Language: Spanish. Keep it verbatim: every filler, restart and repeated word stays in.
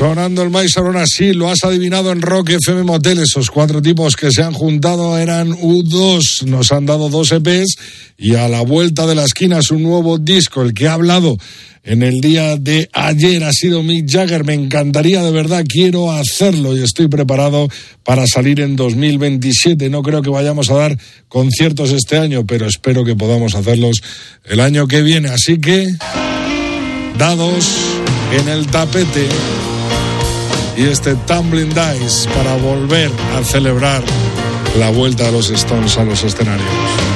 Sonando el maíz ahora sí, lo has adivinado en Rock F M Motel. Esos cuatro tipos que se han juntado eran U dos, nos han dado dos E Pes y a la vuelta de la esquina es un nuevo disco. El que ha hablado en el día de ayer ha sido Mick Jagger. Me encantaría, de verdad, quiero hacerlo y estoy preparado para salir en dos mil veintisiete. No creo que vayamos a dar conciertos este año, pero espero que podamos hacerlos el año que viene. Así que, dados en el tapete y este Tumbling Dice para volver a celebrar la vuelta de los Stones a los escenarios.